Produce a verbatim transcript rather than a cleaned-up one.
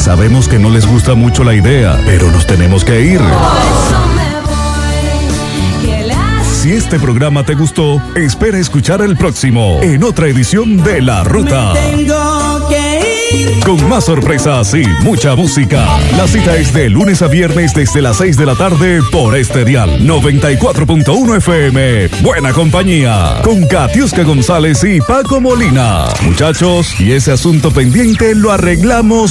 Sabemos que no les gusta mucho la idea, pero nos tenemos que ir. Si este programa te gustó, espera escuchar el próximo en otra edición de La Ruta. Con más sorpresas y mucha música. La cita es de lunes a viernes desde las seis de la tarde por este dial noventa y cuatro punto uno F M. Buena compañía. Con Katiuska González y Paco Molina. Muchachos, y ese asunto pendiente lo arreglamos